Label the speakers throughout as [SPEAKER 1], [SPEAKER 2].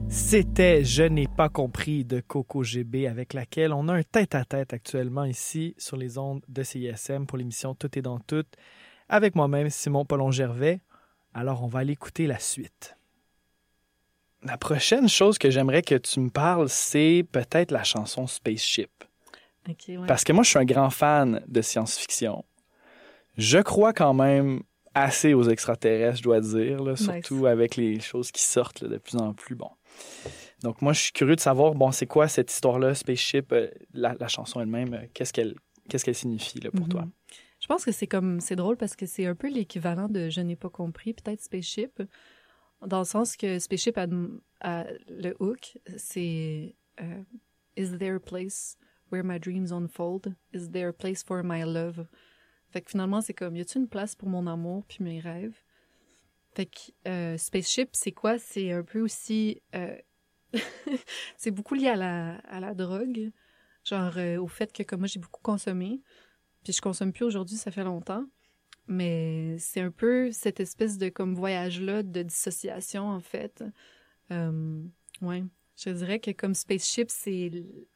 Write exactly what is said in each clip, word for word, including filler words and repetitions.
[SPEAKER 1] C'était « Je n'ai pas compris » de Coco G B, avec laquelle on a un tête-à-tête actuellement ici sur les ondes de C I S M pour l'émission Tout est dans tout, avec moi-même Simon Paulon-Gervais. Alors, on va aller écouter la suite. La prochaine chose que j'aimerais que tu me parles, c'est peut-être la chanson Spaceship.
[SPEAKER 2] Okay, ouais.
[SPEAKER 1] Parce que moi, je suis un grand fan de science-fiction. Je crois quand même assez aux extraterrestres, je dois dire, là, surtout nice. Avec les choses qui sortent là, de plus en plus. Bon. Donc, moi, je suis curieux de savoir, bon, c'est quoi cette histoire-là, Spaceship, euh, la, la chanson elle-même, euh, qu'est-ce qu'elle, qu'est-ce qu'elle signifie là, pour mm-hmm. toi?
[SPEAKER 2] Je pense que c'est comme, c'est drôle parce que c'est un peu l'équivalent de « Je n'ai pas compris », peut-être Spaceship, dans le sens que Spaceship a, a le hook, c'est euh, « Is there a place where my dreams unfold? Is there a place for my love? » Fait que finalement, c'est comme, y a-t-il une place pour mon amour puis mes rêves? Fait que euh, Spaceship, c'est quoi? C'est un peu aussi... Euh, c'est beaucoup lié à la, à la drogue, genre euh, au fait que comme moi, j'ai beaucoup consommé, puis je consomme plus aujourd'hui, ça fait longtemps, mais c'est un peu cette espèce de comme voyage-là de dissociation, en fait. Euh, ouais, je dirais que comme Spaceship, c'est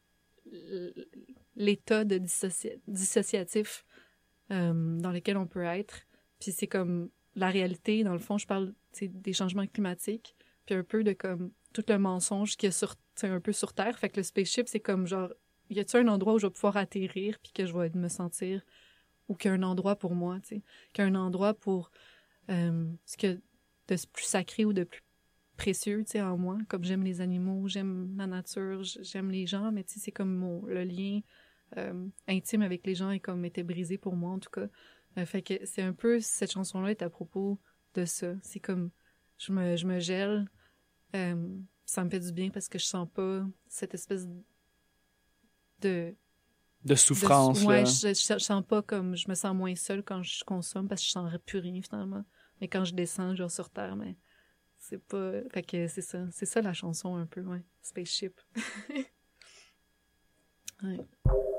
[SPEAKER 2] l'état de dissoci- dissociatif Euh, dans lesquels on peut être. Puis c'est comme la réalité, dans le fond, je parle des changements climatiques, puis un peu de comme tout le mensonge qu'il y a sur, un peu sur Terre. Fait que le spaceship, c'est comme genre, y a-t-il un endroit où je vais pouvoir atterrir puis que je vais me sentir, ou qu'il y a un endroit pour moi, tu sais, qu'il y a un endroit pour euh, ce que de plus sacré ou de plus précieux, tu sais, en moi. Comme j'aime les animaux, j'aime la nature, j'aime les gens, mais tu sais, c'est comme mon, le lien Euh, intime avec les gens et comme était brisé pour moi en tout cas. Euh, fait que c'est un peu, cette chanson-là est à propos de ça. C'est comme, je me, je me gèle, euh, ça me fait du bien parce que je sens pas cette espèce de...
[SPEAKER 1] De souffrance,
[SPEAKER 2] de, ouais,
[SPEAKER 1] là.
[SPEAKER 2] je, je, je sens pas comme, je me sens moins seule quand je consomme parce que je sens plus rien finalement. Mais quand je descends, genre sur Terre, mais c'est pas... Fait que c'est ça, c'est ça la chanson un peu, ouais. Spaceship. Ouais.